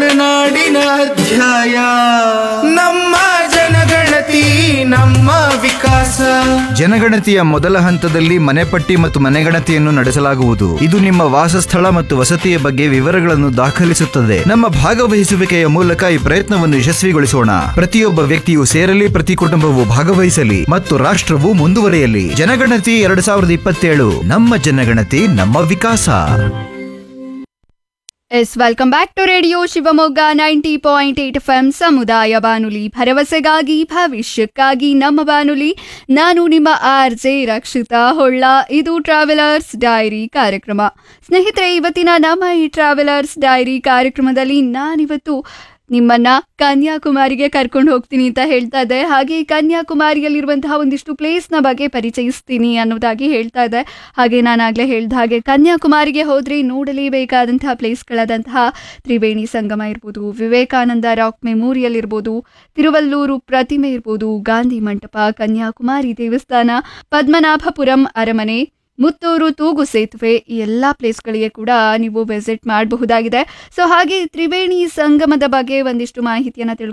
ಮಲೆನಾಡಿನ ಅಧ್ಯಾಯ ನಮ್ಮ ಜನಗಣತಿ ನಮ್ಮ ವಿಕಾಸ. ಜನಗಣತಿಯ ಮೊದಲ ಹಂತದಲ್ಲಿ ಮನೆಪಟ್ಟಿ ಮತ್ತು ಮನೆಗಣತಿಯನ್ನು ನಡೆಸಲಾಗುವುದು. ಇದು ನಿಮ್ಮ ವಾಸಸ್ಥಳ ಮತ್ತು ವಸತಿಯ ಬಗ್ಗೆ ವಿವರಗಳನ್ನು ದಾಖಲಿಸುತ್ತದೆ. ನಮ್ಮ ಭಾಗವಹಿಸುವಿಕೆಯ ಮೂಲಕ ಈ ಪ್ರಯತ್ನವನ್ನು ಯಶಸ್ವಿಗೊಳಿಸೋಣ. ಪ್ರತಿಯೊಬ್ಬ ವ್ಯಕ್ತಿಯು ಸೇರಲಿ, ಪ್ರತಿ ಕುಟುಂಬವು ಭಾಗವಹಿಸಲಿ ಮತ್ತು ರಾಷ್ಟ್ರವು ಮುಂದುವರಿಯಲಿ. ಜನಗಣತಿ 2027 ನಮ್ಮ ಜನಗಣತಿ ನಮ್ಮ ವಿಕಾಸ. Welcome back to radio Shivamogga 90.8 FM ಸಮುದಾಯ ಬಾನುಲಿ, ಭರವಸೆಗಾಗಿ ಭವಿಷ್ಯಕ್ಕಾಗಿ ನಮ್ಮ ಬಾನುಲಿ. ನಾನು ನಿಮ್ಮ RJ ರಕ್ಷಿತಾ ಹೊಳ್ಳ. ಇದು ಟ್ರಾವೆಲರ್ಸ್ ಡೈರಿ ಕಾರ್ಯಕ್ರಮ. ಸ್ನೇಹಿತರೆ, ಇವತ್ತಿನ ನಮ್ಮ ಈ ಟ್ರಾವೆಲರ್ಸ್ ಡೈರಿ ಕಾರ್ಯಕ್ರಮದಲ್ಲಿ ನಾನಿವತ್ತು ನಿಮ್ಮನ್ನ ಕನ್ಯಾಕುಮಾರಿಗೆ ಕರ್ಕೊಂಡು ಹೋಗ್ತೀನಿ ಅಂತ ಹೇಳ್ತಾ ಇದ್ದೆ. ಹಾಗೆ ಕನ್ಯಾಕುಮಾರಿಯಲ್ಲಿರುವಂತಹ ಒಂದಿಷ್ಟು ಪ್ಲೇಸ್ನ ಬಗ್ಗೆ ಪರಿಚಯಿಸ್ತೀನಿ ಅನ್ನೋದಾಗಿ ಹೇಳ್ತಾ ಇದ್ದೆ. ಹಾಗೆ ನಾನಾಗಲೇ ಹೇಳ್ದ ಹಾಗೆ ಕನ್ಯಾಕುಮಾರಿಗೆ ಹೋದರೆ ನೋಡಲೇಬೇಕಾದಂತಹ ಪ್ಲೇಸ್ಗಳಾದಂತಹ ತ್ರಿವೇಣಿ ಸಂಗಮ ಇರ್ಬೋದು, ವಿವೇಕಾನಂದ ರಾಕ್ ಮೆಮೋರಿಯಲ್ ಇರ್ಬೋದು, ತಿರುವಲ್ಲೂರು ಪ್ರತಿಮೆ ಇರ್ಬೋದು, ಗಾಂಧಿ ಮಂಟಪ, ಕನ್ಯಾಕುಮಾರಿ ದೇವಸ್ಥಾನ, ಪದ್ಮನಾಭಪುರಂ ಅರಮನೆ, ಮುತ್ತೂರು ತೂಗು ಸೇತುವೆ, ಈ ಎಲ್ಲ ಪ್ಲೇಸ್ಗಳಿಗೆ ಕೂಡ ನೀವು ವಿಸಿಟ್ ಮಾಡಬಹುದಾಗಿದೆ. ಸೊ ಹಾಗೆ ತ್ರಿವೇಣಿ ಸಂಗಮದ ಬಗ್ಗೆ ಒಂದಿಷ್ಟು ಮಾಹಿತಿಯನ್ನು